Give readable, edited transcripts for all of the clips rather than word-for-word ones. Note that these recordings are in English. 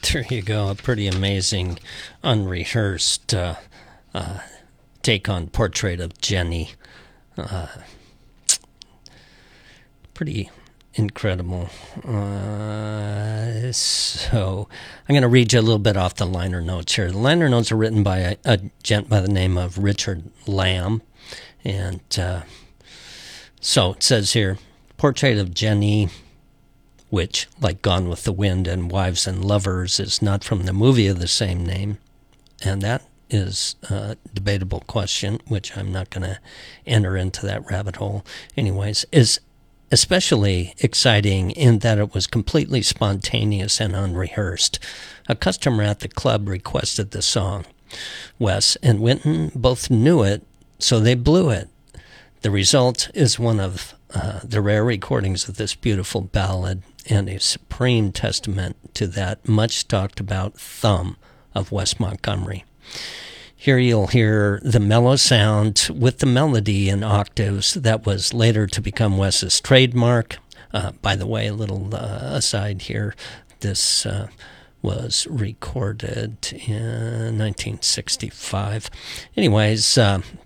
There you go. A pretty amazing, unrehearsed take on Portrait of Jenny. Pretty incredible. So I'm going to read you a little bit off the liner notes here. The liner notes are written by a gent by the name of Richard Lamb. And so it says here, Portrait of Jenny, which, like Gone with the Wind and Wives and Lovers, is not from the movie of the same name. And that is a debatable question, which I'm not going to enter into that rabbit hole. Anyways, is especially exciting in that it was completely spontaneous and unrehearsed. A customer at the club requested the song. Wes and Wynton both knew it, so they blew it. The result is one of the rare recordings of this beautiful ballad and a supreme testament to that much talked about thumb of Wes Montgomery. Here you'll hear the mellow sound with the melody in octaves that was later to become Wes's trademark. By the way, a little aside here, this was recorded in 1965. Anyways,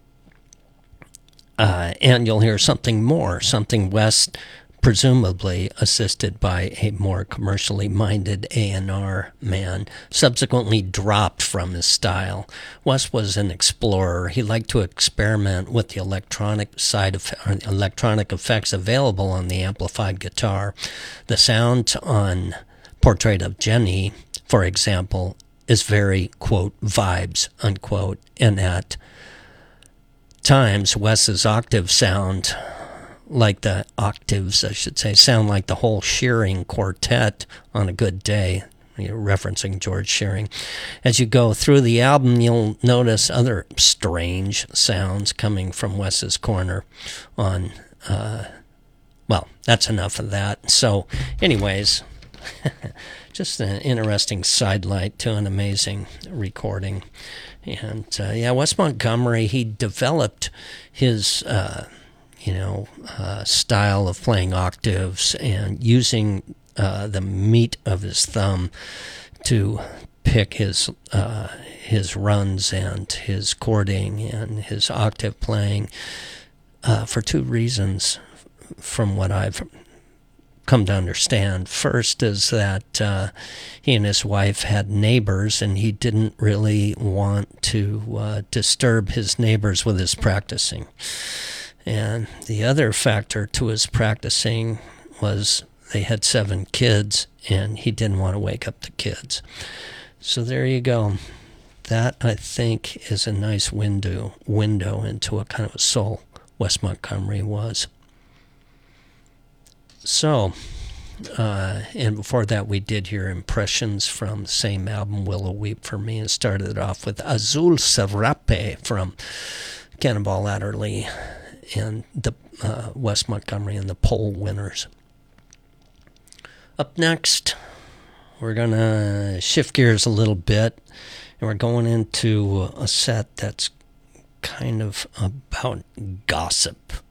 and you'll hear something more, something Wes presumably assisted by a more commercially minded A&R man, subsequently dropped from his style. Wes was an explorer. He liked to experiment with the electronic effects available on the amplified guitar. The sound on Portrait of Jenny, for example, is very, quote, vibes, unquote, and at times Wes's octave sound, like the octaves, I should say, sound like the whole Shearing quartet on a good day. You're referencing George Shearing. As you go through the album, you'll notice other strange sounds coming from Wes's corner on, well, that's enough of that. So, anyways, just an interesting sidelight to an amazing recording. And, Wes Montgomery, he developed his style of playing octaves and using the meat of his thumb to pick his runs and his chording and his octave playing for two reasons, from what I've come to understand. First is that he and his wife had neighbors, and he didn't really want to disturb his neighbors with his practicing. And the other factor to his practicing was they had 7 kids, and he didn't want to wake up the kids. So there you go. That, I think, is a nice window into a kind of a soul Wes Montgomery was. So, and before that, we did hear impressions from the same album, Willow Weep for Me, and started it off with Azul Serape from Cannonball Adderley and the Wes Montgomery and the Poll Winners. Up next, we're going to shift gears a little bit, and we're going into a set that's kind of about gossip.